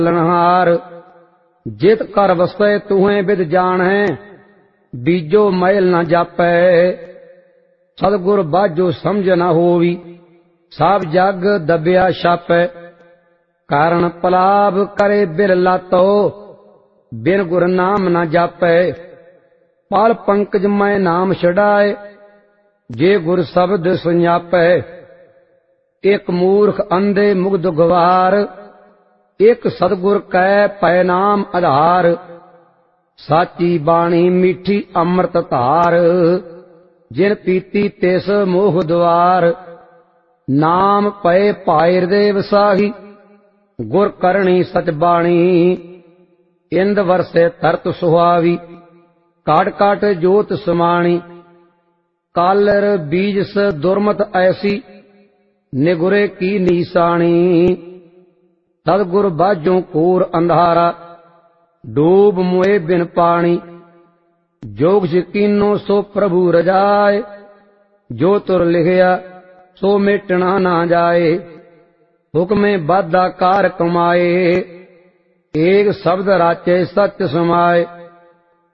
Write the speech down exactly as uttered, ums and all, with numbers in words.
पालनहार। जित कर वसै तुहें विद जान है, बीजो मैल न जापै। सतगुर बाजो समझ न होवी, सब जग दबिया छापै। कारण पलाभ करे बिल लातो, बिन गुर नाम न जापै। पाल पंकज मैं नाम छड़ाए, जे गुर शब्द सुझापै। एक मूर्ख अंधे मुग्ध गवार, एक सतगुर कै पै नाम आधार। साची बाणी मीठी अमृत धार, जिन पीती तिस मोह द्वार। नाम पए पाए हृदय वसाही, गुर करणी सच बाणी। इंद वरसे तरत सुहावी, काट काट जोत समाणी। कालर बीजस दुर्मत ऐसी, निगुरे की नीसाणी। सतगुर बाजों कोर अंधारा, डूब मोए बिन पानी। जोग यकीनो सो प्रभु रजाए, जो तुर लिखिया सो मिटना ना जाए। हुक्मे बाधा कार कमाए, एक शब्द राचे सच समाए।